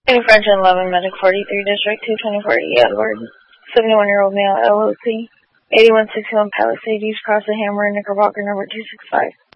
Any French and 11, Medic 43, District 22040, Edward, 71-year-old male, LOC, 8161 Palisades, East Cross the Hammer, Knickerbocker, number 265.